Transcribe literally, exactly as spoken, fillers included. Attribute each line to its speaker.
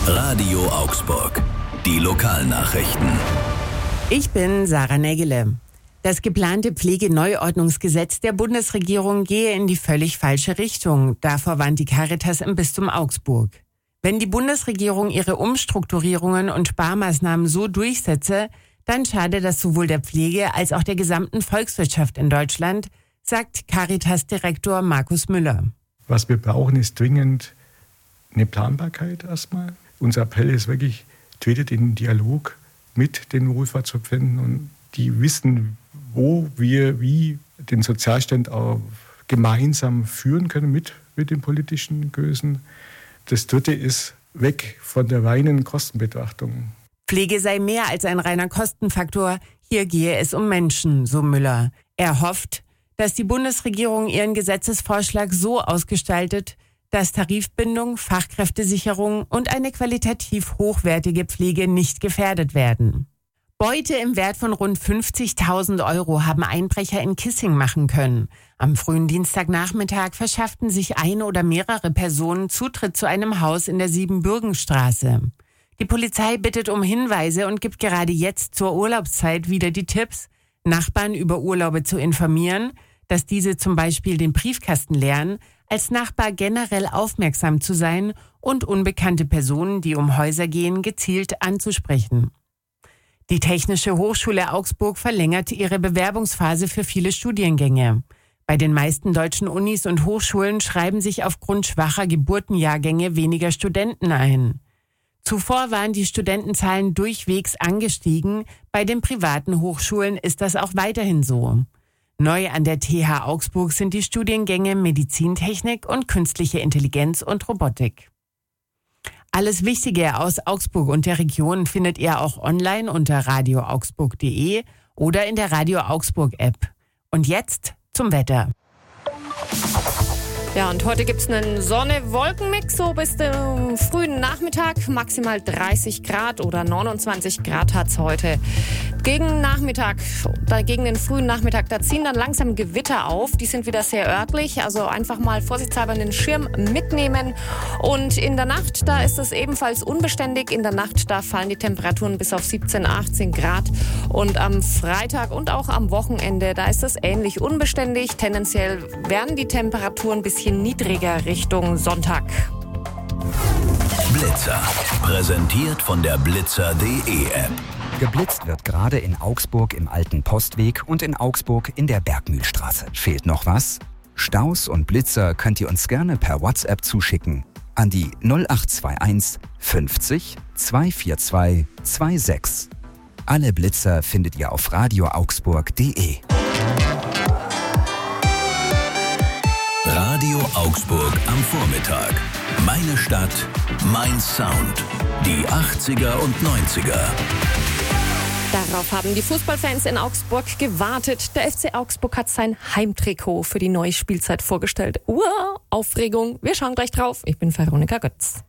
Speaker 1: Radio Augsburg. Die Lokalnachrichten.
Speaker 2: Ich bin Sarah Nägele. Das geplante Pflegeneuordnungsgesetz der Bundesregierung gehe in die völlig falsche Richtung. Davor warnt die Caritas im Bistum Augsburg. Wenn die Bundesregierung ihre Umstrukturierungen und Sparmaßnahmen so durchsetze, dann schade das sowohl der Pflege als auch der gesamten Volkswirtschaft in Deutschland, sagt Caritas-Direktor Markus Müller.
Speaker 3: Was wir brauchen, ist dringend eine Planbarkeit erstmal. Unser Appell ist wirklich, tretet in den Dialog mit den Wohlfahrtsverbänden und die wissen, wo wir wie den Sozialstand auch gemeinsam führen können mit, mit den politischen Größen. Das Dritte ist weg von der reinen Kostenbetrachtung.
Speaker 2: Pflege sei mehr als ein reiner Kostenfaktor. Hier gehe es um Menschen, so Müller. Er hofft, dass die Bundesregierung ihren Gesetzesvorschlag so ausgestaltet, dass Tarifbindung, Fachkräftesicherung und eine qualitativ hochwertige Pflege nicht gefährdet werden. Beute im Wert von rund fünfzigtausend Euro haben Einbrecher in Kissing machen können. Am frühen Dienstagnachmittag verschafften sich eine oder mehrere Personen Zutritt zu einem Haus in der Siebenbürgenstraße. Die Polizei bittet um Hinweise und gibt gerade jetzt zur Urlaubszeit wieder die Tipps, Nachbarn über Urlaube zu informieren, dass diese zum Beispiel den Briefkasten leeren, als Nachbar generell aufmerksam zu sein und unbekannte Personen, die um Häuser gehen, gezielt anzusprechen. Die Technische Hochschule Augsburg verlängert ihre Bewerbungsphase für viele Studiengänge. Bei den meisten deutschen Unis und Hochschulen schreiben sich aufgrund schwacher Geburtenjahrgänge weniger Studenten ein. Zuvor waren die Studentenzahlen durchwegs angestiegen, bei den privaten Hochschulen ist das auch weiterhin so. Neu an der T H Augsburg sind die Studiengänge Medizintechnik und Künstliche Intelligenz und Robotik. Alles Wichtige aus Augsburg und der Region findet ihr auch online unter radio augsburg punkt de oder in der Radio Augsburg App. Und jetzt zum Wetter.
Speaker 4: Ja, und heute gibt's einen Sonne-Wolken-Mix, so bis zum frühen Nachmittag. Maximal dreißig Grad oder neunundzwanzig Grad hat's heute. Gegen Nachmittag, da gegen den frühen Nachmittag, da ziehen dann langsam Gewitter auf. Die sind wieder sehr örtlich, also einfach mal vorsichtshalber einen Schirm mitnehmen. Und in der Nacht, da ist es ebenfalls unbeständig. In der Nacht, da fallen die Temperaturen bis auf siebzehn, achtzehn Grad. Und am Freitag und auch am Wochenende, da ist es ähnlich unbeständig. Tendenziell werden die Temperaturen ein bisschen niedriger Richtung Sonntag.
Speaker 1: Blitzer. Präsentiert von der blitzer punkt de App.
Speaker 5: Geblitzt wird gerade in Augsburg im Alten Postweg und in Augsburg in der Bergmühlstraße. Fehlt noch was? Staus und Blitzer könnt ihr uns gerne per WhatsApp zuschicken an die null acht zwei eins fünfzig zweihundertvierundzwanzig sechsundzwanzig. Alle Blitzer findet ihr auf radio augsburg punkt de.
Speaker 1: Radio Augsburg am Vormittag. Meine Stadt, mein Sound. Die achtziger und neunziger.
Speaker 4: Darauf haben die Fußballfans in Augsburg gewartet. Der F C Augsburg hat sein Heimtrikot für die neue Spielzeit vorgestellt. Uah, Aufregung. Wir schauen gleich drauf. Ich bin Veronika Götz.